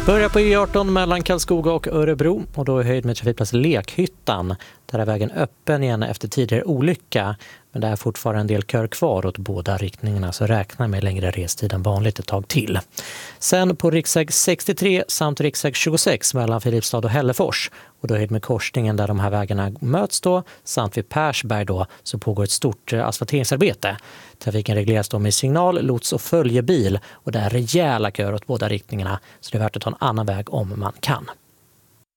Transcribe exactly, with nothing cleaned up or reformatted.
Börja på E arton mellan Karlskoga och Örebro och då är höjd med trafikplats Lekhyttan. Där är vägen öppen igen efter tidigare olycka, men det är fortfarande en del kör kvar åt båda riktningarna, så räkna med längre restid än vanligt ett tag till. Sen på riksväg sextiotre samt riksväg tjugosex mellan Filipstad och Hällefors och då är det med korsningen där de här vägarna möts då, samt vid Persberg då så pågår ett stort asfalteringsarbete. Trafiken regleras då med signal, lots och följebil och det är rejäla kör åt båda riktningarna, så det är värt att ta en annan väg om man kan.